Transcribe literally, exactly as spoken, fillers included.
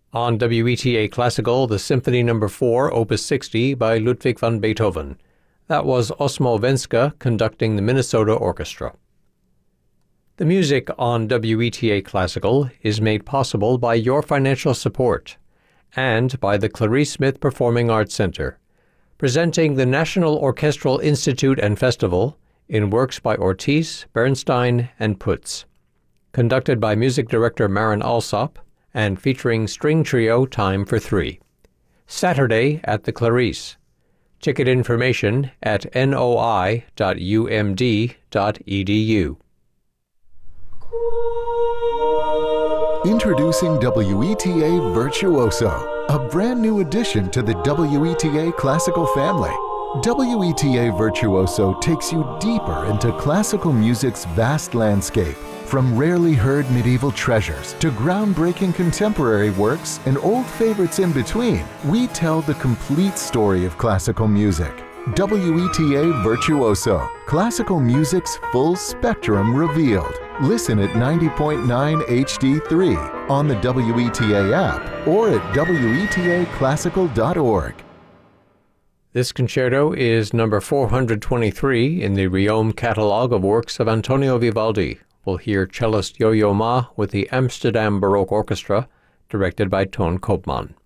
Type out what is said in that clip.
On W E T A Classical, the Symphony Number four, Opus sixty by Ludwig van Beethoven. That was Osmo Venska conducting the Minnesota Orchestra. The music on W E T A Classical is made possible by your financial support and by the Clarice Smith Performing Arts Center, presenting the National Orchestral Institute and Festival in works by Ortiz, Bernstein, and Putz, conducted by music director Marin Alsop and featuring string trio Time for Three. Saturday at the Clarice. Ticket information at n o i dot u m d dot e d u. Introducing W E T A Virtuoso, a brand new addition to the W E T A classical family. W E T A Virtuoso takes you deeper into classical music's vast landscape. From rarely heard medieval treasures to groundbreaking contemporary works and old favorites in between, we tell the complete story of classical music. W E T A Virtuoso, classical music's full spectrum revealed. Listen at ninety point nine H D three on the W E T A app or at W E T A classical dot org. This concerto is number four hundred twenty-three in the Riom catalog of works of Antonio Vivaldi. We'll hear cellist Yo-Yo Ma with the Amsterdam Baroque Orchestra, directed by Toon Koopman.